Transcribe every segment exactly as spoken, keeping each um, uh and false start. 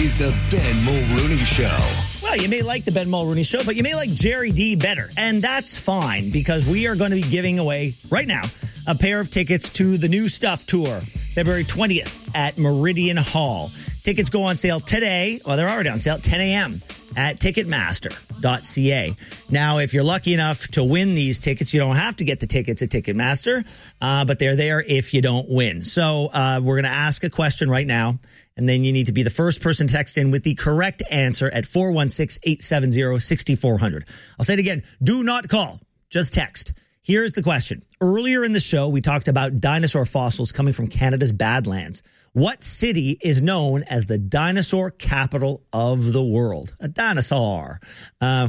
is the Ben Mulrooney Show. Well, you may like the Ben Mulrooney Show, but you may like Jerry D better. And that's fine, because we are going to be giving away right now a pair of tickets to the New Stuff Tour, February twentieth at Meridian Hall. Tickets go on sale today. Well, they're already on sale at ten a.m. at ticketmaster dot c a. Now, if you're lucky enough to win these tickets, you don't have to get the tickets at Ticketmaster, uh, but they're there if you don't win. So uh, we're going to ask a question right now, and then you need to be the first person to text in with the correct answer at four one six, eight seven zero, six four zero zero. I'll say it again. Do not call. Just text. Here's the question. Earlier in the show, we talked about dinosaur fossils coming from Canada's Badlands. What city is known as the dinosaur capital of the world? A dinosaur. Uh,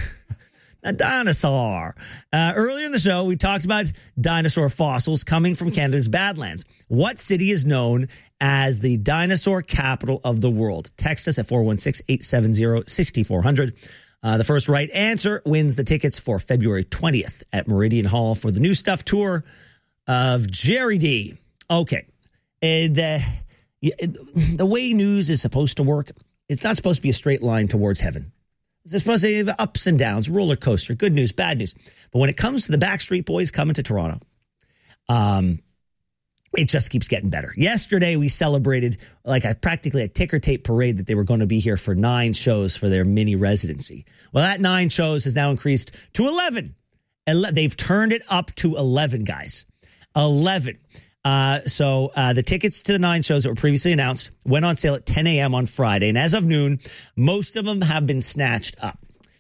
a dinosaur. Uh, earlier in the show, we talked about dinosaur fossils coming from Canada's Badlands. What city is known as the dinosaur capital of the world? Text us at four one six, eight seven zero, six four zero zero. Uh, the first right answer wins the tickets for February twentieth at Meridian Hall for the New Stuff Tour of Jerry D. Okay. And, uh, the way news is supposed to work, it's not supposed to be a straight line towards heaven. It's supposed to have ups and downs, roller coaster, good news, bad news. But when it comes to the Backstreet Boys coming to Toronto, um, it just keeps getting better. Yesterday, we celebrated like a practically a ticker tape parade that they were going to be here for nine shows for their mini residency. Well, that nine shows has now increased to eleven. Ele- they've turned it up to eleven, guys. eleven. Uh, so uh, the tickets to the nine shows that were previously announced went on sale at ten a.m. on Friday. And as of noon, most of them have been snatched up.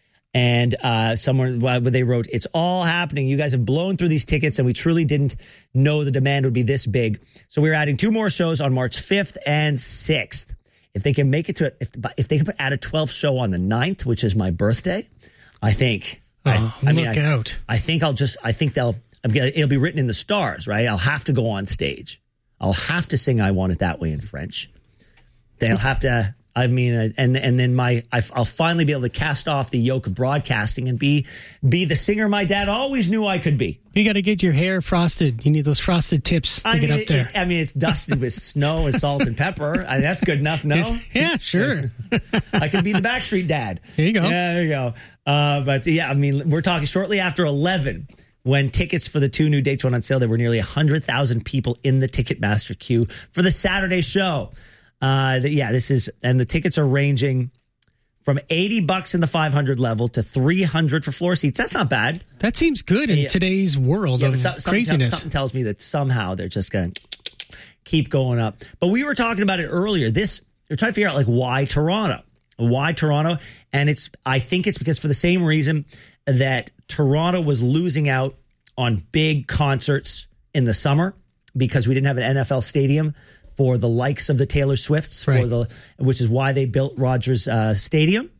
And uh, someone, well, they wrote, it's all happening. You guys have blown through these tickets, and we truly didn't know the demand would be this big. So we're adding two more shows on March fifth and sixth. If they can make it to, if, if they can add a twelfth show on the ninth, which is my birthday, I think. Oh, I, I mean, look I, out. I think I'll just, I think they'll, it'll be written in the stars, right? I'll have to go on stage. I'll have to sing I Want It That Way in French. They'll have to, I mean, and and then my I'll finally be able to cast off the yoke of broadcasting and be be the singer my dad always knew I could be. You got to get your hair frosted. You need those frosted tips to I get mean, up there. It, I mean, it's dusted with snow and salt and pepper. I mean, that's good enough, no? Yeah, sure. I could be the Backstreet Dad. There you go. Yeah, there you go. Uh, but yeah, I mean, we're talking shortly after eleven. When tickets for the two new dates went on sale, there were nearly one hundred thousand people in the Ticketmaster queue for the Saturday show. Uh, the, yeah, this is, and the tickets are ranging from eighty bucks in the five hundred level to three hundred for floor seats. That's not bad. That seems good in yeah. today's world yeah, of so, something, craziness. Something tells me that somehow they're just going to keep going up. But we were talking about it earlier. This, we're trying to figure out like why Toronto, why Toronto. And it's, I think it's because for the same reason that Toronto was losing out on big concerts in the summer because we didn't have an N F L stadium for the likes of the Taylor Swifts, right. for the which is why they built Rogers uh, Stadium.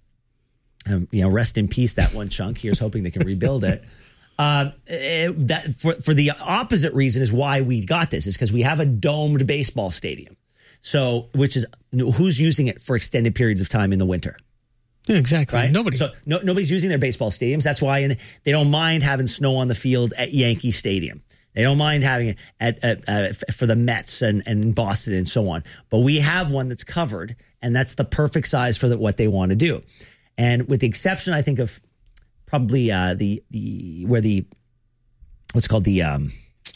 Um, you know, rest in peace, that one chunk. Here's hoping they can rebuild it. Uh, it that for, for the opposite reason is why we got this, is because we have a domed baseball stadium. So, which is, who's using it for extended periods of time in the winter? Yeah, exactly. Right? Nobody. So no, nobody's using their baseball stadiums. That's why in, they don't mind having snow on the field at Yankee Stadium. They don't mind having it at, at, at for the Mets and, and Boston and so on. But we have one that's covered, and that's the perfect size for the, what they want to do. And with the exception, I think, of probably uh, the the where the what's called the um,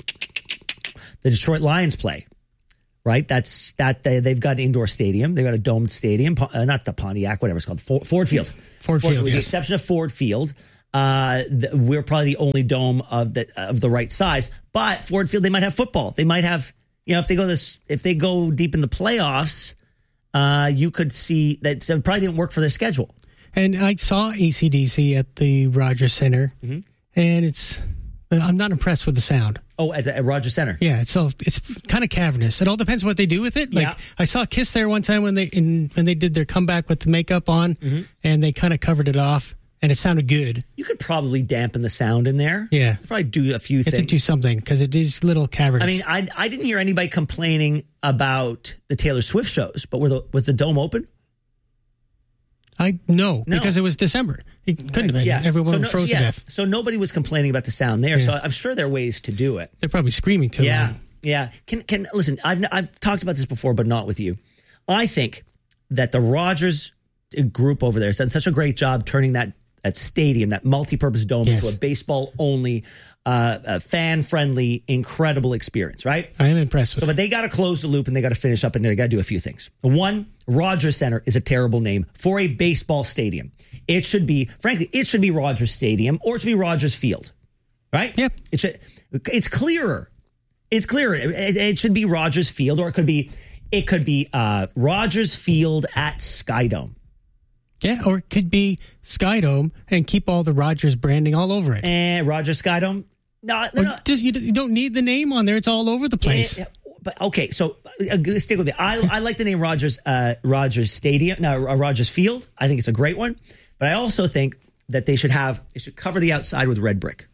the Detroit Lions play. Right, that's that they, they've got an indoor stadium. They've got a domed stadium, uh, not the Pontiac, whatever it's called, Ford, Ford Field. Ford, Ford Field, With yes. the exception of Ford Field, uh, the, we're probably the only dome of the of the right size. But Ford Field, they might have football. They might have, you know, if they go this, if they go deep in the playoffs, uh, you could see that so it probably didn't work for their schedule. And I saw A C D C at the Rogers Center, mm-hmm. and it's I'm not impressed with the sound. Oh, at, at Rogers Center. Yeah, it's all, it's kind of cavernous. It all depends what they do with it. Like yeah. I saw Kiss there one time when they in, when they did their comeback with the makeup on, mm-hmm. and they kind of covered it off, and it sounded good. You could probably dampen the sound in there. Yeah, probably do a few you things. have to do something because it is a little cavernous. I mean, I I didn't hear anybody complaining about the Taylor Swift shows, but were the, was the dome open? I no, no, because it was December. It couldn't have been. Yeah. Everyone so no, froze yeah. to death. So nobody was complaining about the sound there. Yeah. So I'm sure there are ways to do it. They're probably screaming too Yeah, loud. yeah. Can can listen? I've I've talked about this before, but not with you. I think that the Rogers group over there has done such a great job turning that, that stadium, that multi-purpose dome, yes. into a baseball-only, uh, uh, fan-friendly, incredible experience, right? I am impressed with so, it. But they got to close the loop and they got to finish up and they got to do a few things. One, Rogers Center is a terrible name for a baseball stadium. It should be, frankly, it should be Rogers Stadium or it should be Rogers Field, right? Yep. It should, it's clearer. It's clearer. It, it should be Rogers Field or it could be, it could be uh, Rogers Field at Skydome. Yeah, or it could be Skydome and keep all the Rogers branding all over it. And Rogers Skydome? No, no, no. Just, you don't need the name on there. It's all over the place. Yeah, but okay, so uh, stick with me. I, I like the name Rogers uh, Rogers Stadium, no, uh, Rogers Field. I think it's a great one. But I also think that they should have, they should cover the outside with red brick.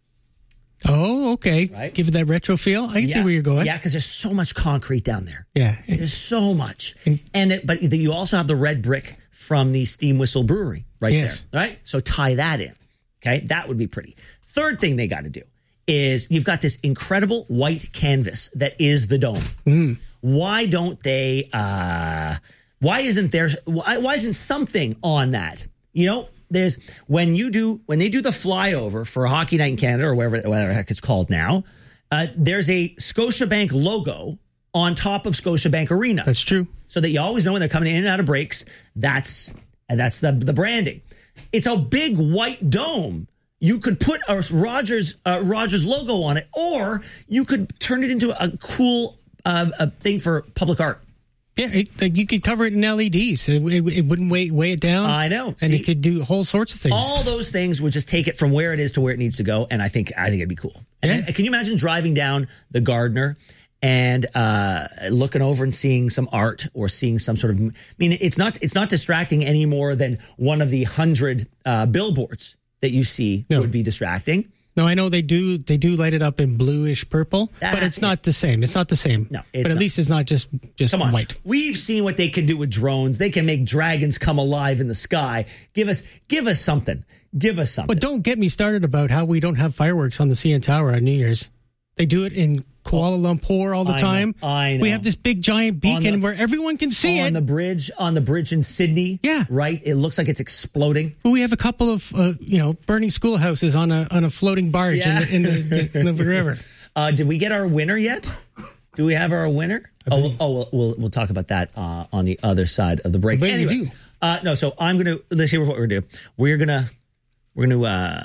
Oh, okay. Right? Give it that retro feel. I can yeah. see where you're going. Yeah, because there's so much concrete down there. Yeah. There's so much. And it, but you also have the red brick from the Steam Whistle Brewery right yes. there. Right? So tie that in. Okay? That would be pretty. Third thing they got to do is you've got this incredible white canvas that is the dome. Mm. Why don't they, uh, why isn't there, why, why isn't something on that? You know, there's, when you do, when they do the flyover for Hockey Night in Canada or whatever, whatever the heck it's called now, uh, there's a Scotiabank logo on top of Scotiabank Arena. That's true. So that you always know when they're coming in and out of breaks, that's, and that's the, the branding. It's a big white dome. You could put a Rogers, uh, Rogers logo on it, or you could turn it into a cool uh, a thing for public art. Yeah, it, like you could cover it in L E Ds. It, it, it wouldn't weigh, weigh it down. I know. And See, it could do whole sorts of things. All those things would just take it from where it is to where it needs to go. And I think I think it'd be cool. And Yeah. then, can you imagine driving down the Gardner and uh, looking over and seeing some art or seeing some sort of, I mean, it's not it's not distracting any more than one of the hundred uh, billboards that you see No. would be distracting. No, I know they do. They do light it up in bluish purple, Ah, but it's not the same. It's not the same. No, it's but at not. least it's not just just Come on. white. We've seen what they can do with drones. They can make dragons come alive in the sky. Give us give us something. Give us something. But don't get me started about how we don't have fireworks on the C N Tower on New Year's. They do it in Kuala Lumpur all the I know, time. I know. We have this big giant beacon the- where everyone can see on it. the bridge, on the bridge in Sydney. Yeah. Right? It looks like it's exploding. But we have a couple of uh, you know burning schoolhouses on a on a floating barge Yeah. in, the, in, the, in the river. Uh, did we get our winner yet? Do we have our winner? Oh, we'll, oh, we'll, we'll we'll talk about that uh, on the other side of the break. I bet we Anyway, do. uh, no. So I'm gonna let's hear what we're gonna do. We're gonna we're gonna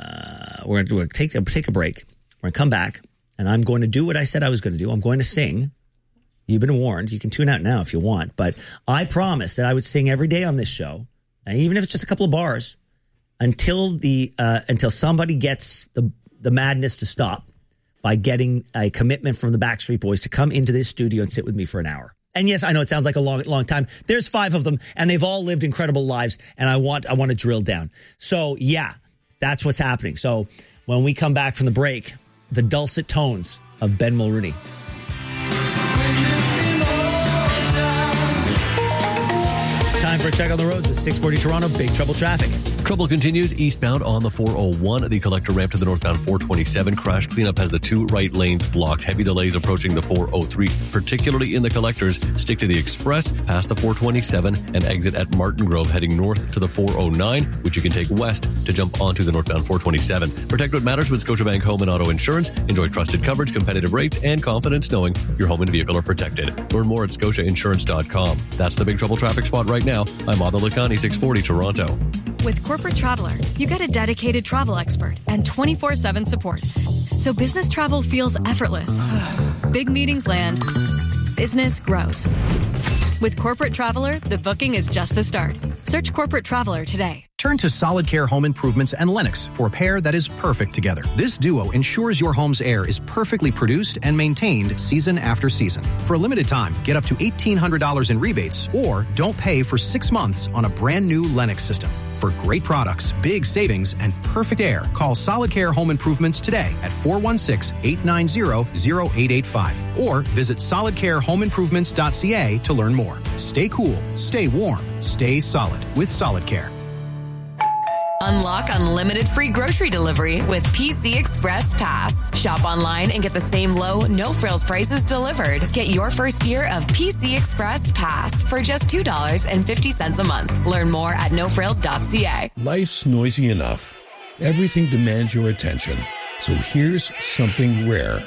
uh, we're gonna take a, take a break. We're gonna come back, and I'm going to do what I said I was going to do. I'm going to sing. You've been warned. You can tune out now if you want, but I promised that I would sing every day on this show, and even if it's just a couple of bars, until the uh, until somebody gets the the madness to stop by getting a commitment from the Backstreet Boys to come into this studio and sit with me for an hour. And yes, I know it sounds like a long, long time. There's five of them, and they've all lived incredible lives. And I want, I want to drill down. So yeah, that's what's happening. So when we come back from the break, the dulcet tones of Ben Mulrooney. Time for a check on the roads with six forty Toronto. Big trouble traffic. Trouble continues eastbound on the four oh one. The collector ramp to the northbound four twenty-seven. Crash cleanup has the two right lanes blocked. Heavy delays approaching the four oh three, particularly in the collectors. Stick to the express past the four twenty-seven and exit at Martin Grove heading north to the four oh nine, which you can take west to jump onto the northbound four twenty-seven. Protect what matters with Scotiabank Home and Auto Insurance. Enjoy trusted coverage, competitive rates, and confidence knowing your home and vehicle are protected. Learn more at scotia insurance dot com. That's the big trouble traffic spot right now. I'm Adha Lakhani, six forty Toronto. With Corporate Traveler, you get a dedicated travel expert and twenty-four seven support. So business travel feels effortless. Big meetings land. Business grows. With Corporate Traveler, the booking is just the start. Search Corporate Traveler today. Turn to Solid Care Home Improvements and Lennox for a pair that is perfect together. This duo ensures your home's air is perfectly produced and maintained season after season. For a limited time, get up to eighteen hundred dollars in rebates or don't pay for six months on a brand new Lennox system. For great products, big savings, and perfect air, call Solid Care Home Improvements today at four one six, eight nine zero, zero eight eight five or visit solid care home improvements dot c a to learn more. Stay cool, stay warm, stay solid with Solid Care. Unlock unlimited free grocery delivery with P C Express Pass. Shop online and get the same low, no-frills prices delivered. Get your first year of P C Express Pass for just two dollars and fifty cents a month. Learn more at no frills dot c a. Life's noisy enough. Everything demands your attention. So here's something rare.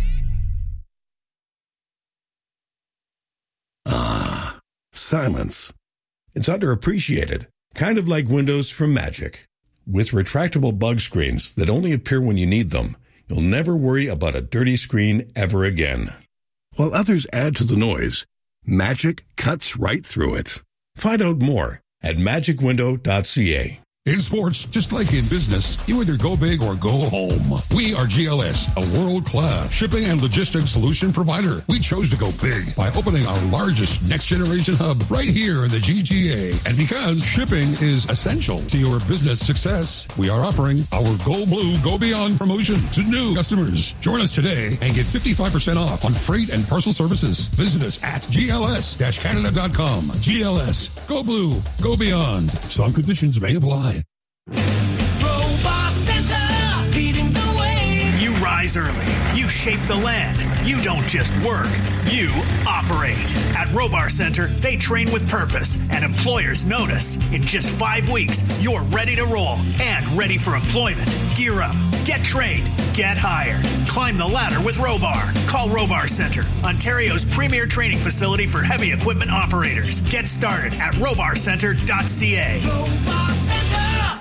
Ah, silence. It's underappreciated, kind of like Windows from Magic. With retractable bug screens that only appear when you need them, you'll never worry about a dirty screen ever again. While others add to the noise, Magic cuts right through it. Find out more at magic window dot c a. In sports, just like in business, you either go big or go home. We are G L S, a world-class shipping and logistics solution provider. We chose to go big by opening our largest next-generation hub right here in the G T A. And because shipping is essential to your business success, we are offering our Go Blue, Go Beyond promotion to new customers. Join us today and get fifty-five percent off on freight and parcel services. Visit us at G L S Canada dot com. G L S, Go Blue, Go Beyond. Some conditions may apply. Robot Center, leading the way. You rise early. You shape the land. You don't just work. You operate. At Robar Center, they train with purpose, and employers notice. In just five weeks, you're ready to roll and ready for employment. Gear up. Get trained. Get hired. Climb the ladder with Robar. Call Robar Center, Ontario's premier training facility for heavy equipment operators. Get started at robar center dot c a. Robar Center.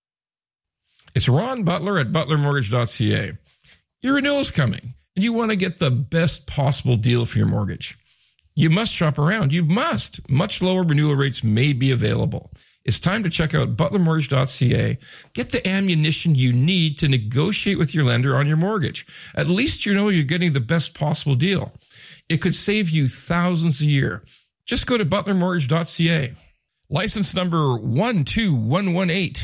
It's Ron Butler at butler mortgage dot c a. Your renewal's coming, and you want to get the best possible deal for your mortgage. You must shop around. You must. Much lower renewal rates may be available. It's time to check out butler mortgage dot c a. Get the ammunition you need to negotiate with your lender on your mortgage. At least you know you're getting the best possible deal. It could save you thousands a year. Just go to butler mortgage dot c a. License number one two one one eight.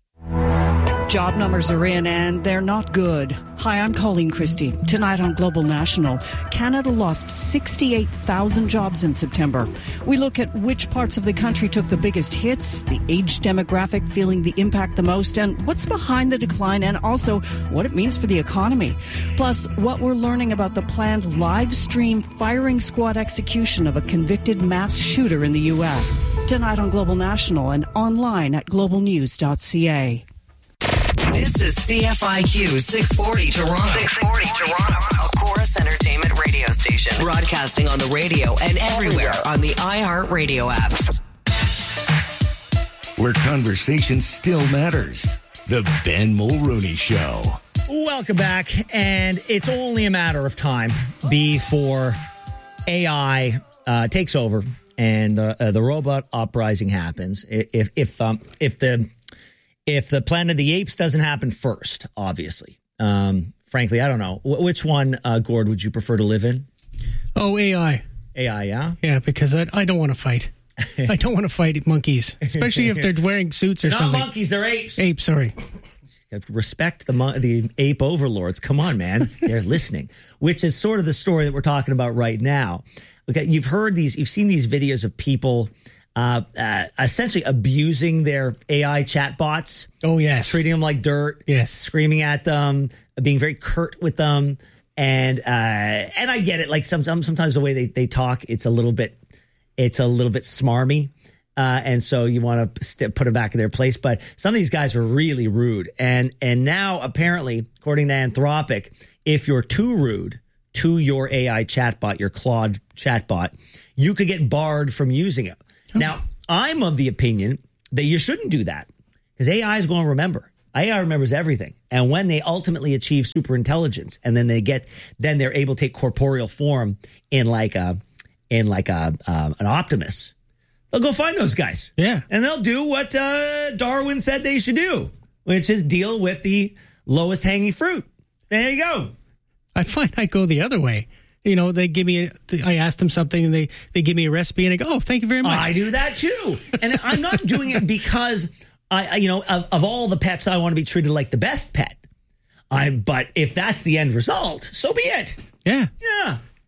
Job numbers are in and they're not good. Hi, I'm Colleen Christie. Tonight on Global National, Canada lost sixty-eight thousand jobs in September. We look at which parts of the country took the biggest hits, the age demographic feeling the impact the most, and what's behind the decline, and also what it means for the economy. Plus, what we're learning about the planned live stream firing squad execution of a convicted mass shooter in the U S. Tonight on Global National and online at global news dot c a. This is C F I Q six forty Toronto. six forty Toronto. A Chorus Entertainment radio station. Broadcasting on the radio and everywhere on the iHeartRadio app. Where conversation still matters. The Ben Mulrooney Show. Welcome back. And it's only a matter of time before A I uh, takes over and uh, uh, the robot uprising happens. If if um, if the If the Planet of the Apes doesn't happen first, obviously. Um, frankly, I don't know. Wh- which one, uh, Gord, would you prefer to live in? Oh, A I. A I, yeah? Yeah, because I, I don't want to fight. I don't want to fight monkeys, especially if they're wearing suits or Not something. Not monkeys, they're apes. Apes, sorry. Respect the mon- the ape overlords. Come on, man. They're listening, which is sort of the story that we're talking about right now. Okay, you've heard these, you've seen these videos of people Uh, uh, essentially abusing their A I chatbots. Oh, yes. Treating them like dirt. Yes. Screaming at them, being very curt with them. And uh, and I get it. Like some, sometimes the way they, they talk, it's a little bit, it's a little bit smarmy. Uh, and so you want to st- put them back in their place. But some of these guys are really rude. And, and now, apparently, according to Anthropic, if you're too rude to your A I chatbot, your Claude chatbot, you could get barred from using it. Now, I'm of the opinion that you shouldn't do that because A I is going to remember. A I remembers everything. And when they ultimately achieve super intelligence and then they get, then they're able to take corporeal form in like a, in like a, um, an Optimus, they'll go find those guys. Yeah. And they'll do what uh, Darwin said they should do, which is deal with the lowest hanging fruit. There you go. I find I go the other way. You know, they give me, a, I ask them something and they, they give me a recipe and I go, oh, thank you very much. I do that too. And I'm not doing it because I, I you know, of, of all the pets, I want to be treated like the best pet. I, but if that's the end result, so be it. Yeah. Yeah.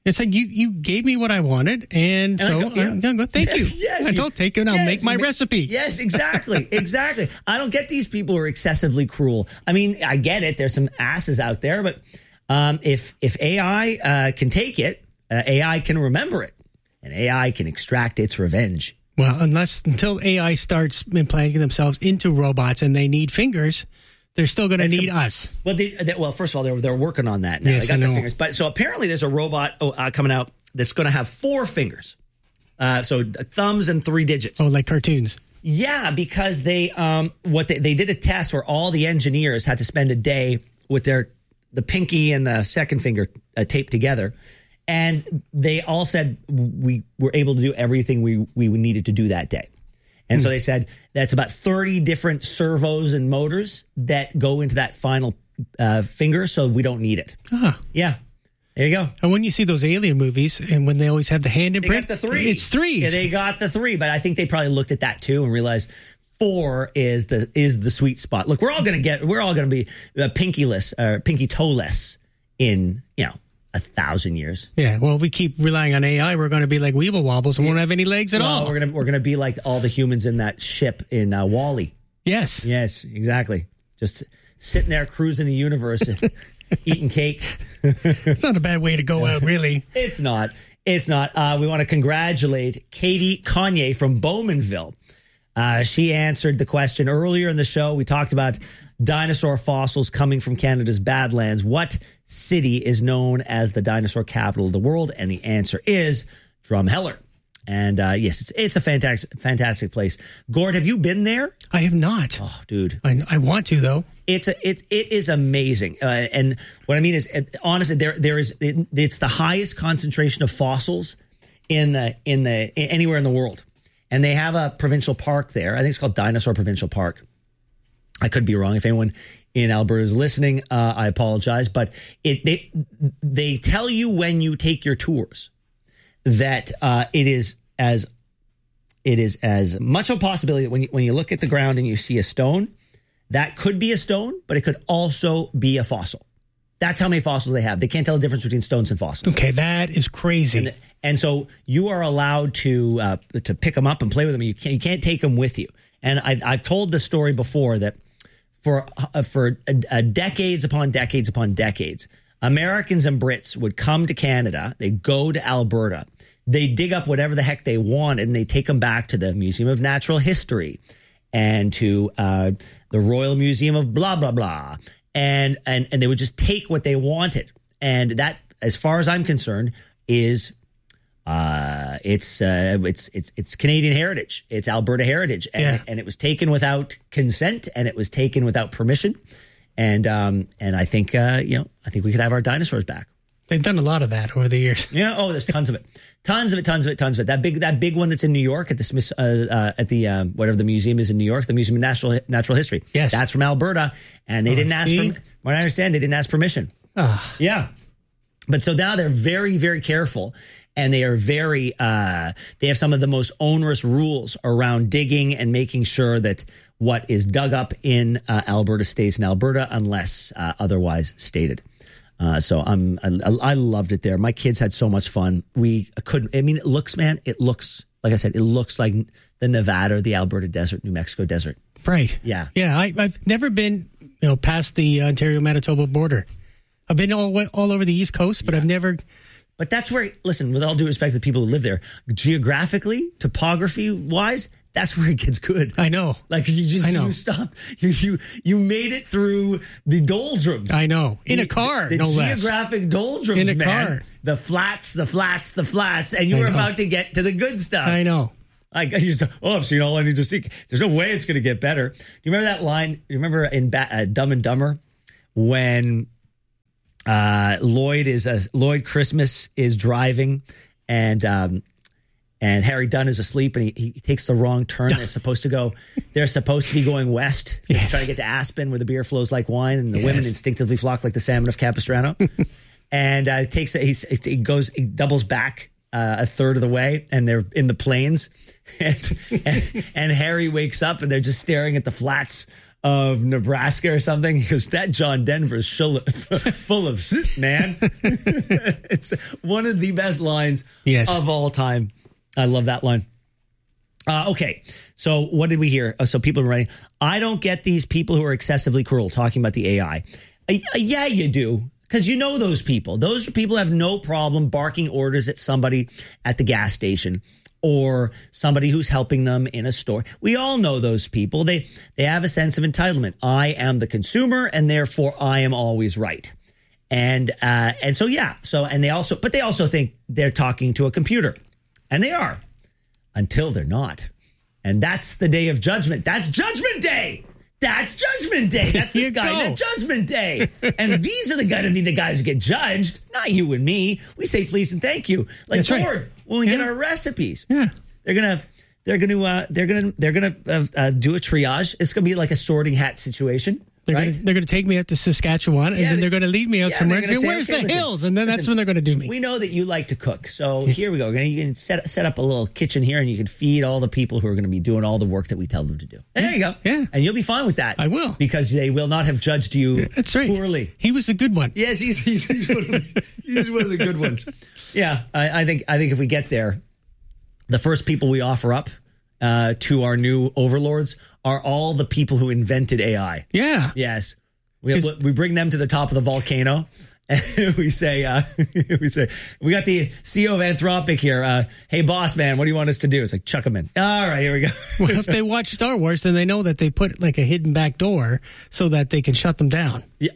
It's like you, you gave me what I wanted, and, and so I go, yeah. I'm going to go, thank you. Yes, I don't take it, and I'll yes, make my ma- recipe. Yes, exactly. Exactly. I don't get these people who are excessively cruel. I mean, I get it. There's some asses out there, but um, if if A I uh, can take it, uh, A I can remember it, and A I can extract its revenge. Well, unless until A I starts implanting themselves into robots and they need fingers, they're still going to need com- us. Well, they, they, well, first of all, they're they're working on that now. Yes, they got I the know. fingers, but so apparently there's a robot uh, coming out that's going to have four fingers, uh, so thumbs and three digits. Oh, like cartoons. Yeah, because they um what they, they did a test where all the engineers had to spend a day with their the pinky and the second finger uh, taped together. And they all said we were able to do everything we, we needed to do that day. And mm. so they said that's about thirty different servos and motors that go into that final uh, finger, so we don't need it. Ah. Yeah. There you go. And when you see those alien movies and when they always have the hand imprint, they got the three. It's threes. Yeah, they got the three, but I think they probably looked at that too and realized four is the is the sweet spot. Look, we're all going to get, we're all going to be uh, pinky-less, or pinky toe-less in, you know, a thousand years. Yeah, well, if we keep relying on A I, we're going to be like Weeble Wobbles and won't have any legs at well, all. We're gonna we're gonna be like all the humans in that ship in uh, WALL-E. Yes, yes, exactly. Just sitting there cruising the universe, eating cake. It's not a bad way to go out, really. It's not. It's not. Uh, we want to congratulate Katie Kanye from Bowmanville. Uh, she answered the question earlier in the show. We talked about dinosaur fossils coming from Canada's Badlands. What city is known as the dinosaur capital of the world? And the answer is Drumheller. And uh, yes, it's it's a fantastic fantastic place. Gord, have you been there? I have not. Oh, dude, I, I want to though. It's a, it's it is amazing. Uh, and what I mean is, honestly, there there is it, it's the highest concentration of fossils in the in the anywhere in the world. And they have a provincial park there. I think it's called Dinosaur Provincial Park. I could be wrong. If anyone in Alberta is listening, uh, I apologize. But it they they tell you when you take your tours that uh, it is as it is as much a possibility that when you, when you look at the ground and you see a stone, that could be a stone, but it could also be a fossil. That's how many fossils they have. They can't tell the difference between stones and fossils. Okay, that is crazy. And, and so you are allowed to uh, to pick them up and play with them. You can't you can't take them with you. And I, I've told the story before that for uh, for uh, uh, decades upon decades upon decades, Americans and Brits would come to Canada. They go to Alberta. They dig up whatever the heck they want, and they take them back to the Museum of Natural History and to uh, the Royal Museum of blah blah blah. And, and and they would just take what they wanted. And that, as far as I'm concerned, is uh, it's uh, it's it's it's Canadian heritage. It's Alberta heritage. And, yeah. and it was taken without consent, and it was taken without permission. And um, and I think uh, you know I think we could have our dinosaurs back. They've done a lot of that over the years. Yeah. Oh, there's tons of it. Tons of it, tons of it, tons of it. That big, that big one that's in New York at the Smith, uh, uh, at the um, whatever the museum is in New York, the Museum of Natural Natural History. Yes, that's from Alberta, and they oh, didn't ask. see? Per- what I understand, they didn't ask permission. Ah. Yeah, but so now they're very, very careful, and they are very. Uh, they have some of the most onerous rules around digging and making sure that what is dug up in uh, Alberta stays in Alberta unless uh, otherwise stated. Uh, so I'm, I, I loved it there. My kids had so much fun. We couldn't, I mean, it looks, man, it looks, like I said, it looks like the Nevada, the Alberta desert, New Mexico desert. Right. Yeah. Yeah. I, I've never been, you know, past the Ontario-Manitoba border. I've been all, all over the East Coast, but yeah. I've never. But that's where, listen, with all due respect to the people who live there, geographically, topography wise, that's where it gets good. I know. Like you just I know. you stopped. You you you made it through the doldrums. I know. In the, a car, the, the no less. geographic doldrums, In a man. car. The flats, the flats, the flats, and you I were know. about to get to the good stuff. I know. Like I just, oh, I've seen all I need to see. There's no way it's going to get better. Do you remember that line? Do you remember in ba- uh, Dumb and Dumber when uh, Lloyd is uh, Lloyd Christmas is driving and. Um, And Harry Dunn is asleep, and he, he takes the wrong turn. They're supposed to go. They're supposed to be going west. They're Yes. trying to get to Aspen, where the beer flows like wine, and the Yes. women instinctively flock like the salmon of Capistrano. and uh, it takes he's, he goes he doubles back uh, a third of the way, and they're in the plains. And, and and Harry wakes up, and they're just staring at the flats of Nebraska or something. He goes, that John Denver's full of, full of shit, man. It's one of the best lines yes. of all time. I love that line. Uh, okay, so what did we hear? Oh, so people are writing, I don't get these people who are excessively cruel talking about the A I. Uh, yeah, you do. Because you know those people. Those are people who have no problem barking orders at somebody at the gas station or somebody who's helping them in a store. We all know those people. They they have a sense of entitlement. I am the consumer, and therefore I am always right. And uh, and so yeah. So and they also, but they also think they're talking to a computer, and they are, until they're not. And that's the day of judgment. That's Judgment Day. That's Judgment Day. That's this guy. Go. That's Judgment Day. And these are the going to be the guys who get judged, not you and me. We say please and thank you, like That's right. Gord, when we Yeah. get our recipes. Yeah, they're gonna, they're gonna, uh, they're gonna, they're gonna uh, uh, do a triage. It's gonna be like a sorting hat situation. They're right? gonna, they're going to take me out to Saskatchewan, and Yeah, then they- they're going to leave me out Yeah, somewhere they're and say, gonna say, "Where's okay, the listen, hills?" And then that's listen, when they're going to do me. We know that you like to cook, so here we go. We're gonna, you can set set up a little kitchen here, and you can feed all the people who are going to be doing all the work that we tell them to do. And there you go. Yeah, and you'll be fine with that. I will, because they will not have judged you. That's right. Poorly. He was a good one. Yes, he's he's, he's, one, of the, he's one of the good ones. Yeah, I, I think I think if we get there, the first people we offer up uh, to our new overlords are all the people who invented A I. Yeah. Yes. We, we bring them to the top of the volcano, and we say, uh, we say, we got the C E O of Anthropic here. Uh, hey, boss man, what do you want us to do? It's like, chuck them in. All right, here we go. Well, if they watch Star Wars, then they know that they put like a hidden back door so that they can shut them down. Yeah.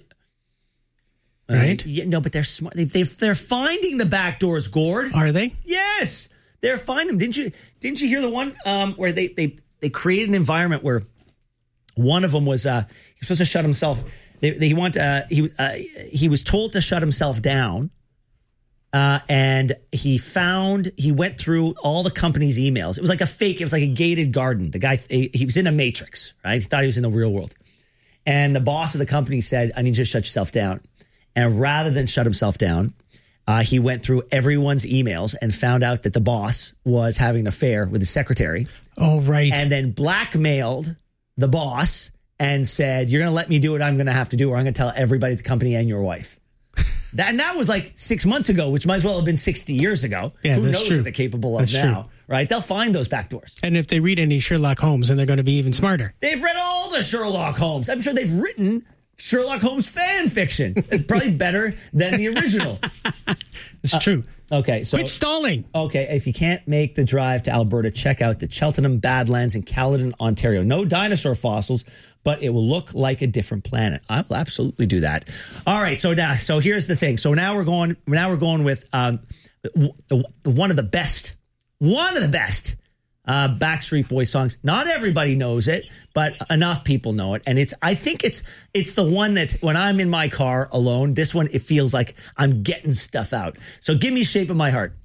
Right? Uh, yeah, no, but they're smart. They, they, they're finding the back doors, Gord. Are they? Yes, they're finding them. Didn't you? Didn't you hear the one um, where they they they created an environment where one of them was uh, he was supposed to shut himself. They, they want uh, he uh, he was told to shut himself down, uh, and he found he went through all the company's emails. It was like a fake. It was like a gated garden. The guy he, he was in a matrix, right? He thought he was in the real world, and the boss of the company said, "I need you to shut yourself down." And rather than shut himself down, uh, he went through everyone's emails and found out that the boss was having an affair with his secretary. Oh, right. And then blackmailed the boss and said, you're going to let me do what I'm going to have to do, or I'm going to tell everybody at the company and your wife. That, and that was like six months ago, which might as well have been sixty years ago. Yeah, Who that's knows true. what they're capable of That's now, true. right? They'll find those back doors. And if they read any Sherlock Holmes, then they're going to be even smarter. They've read all the Sherlock Holmes. I'm sure they've written Sherlock Holmes fan fiction. It's probably better than the original. It's uh, true. Okay, so quit stalling. Okay, if you can't make the drive to Alberta, check out the Cheltenham Badlands in Caledon, Ontario. No dinosaur fossils, but it will look like a different planet. I will absolutely do that. All right, so now, so here's the thing. So now we're going. Now we're going with um, one of the best, one of the best uh, Backstreet Boys songs. Not everybody knows it, but enough people know it, and it's. I think it's it's the one that when I'm in my car alone, this one it feels like I'm getting stuff out. So give me "Shape of My Heart."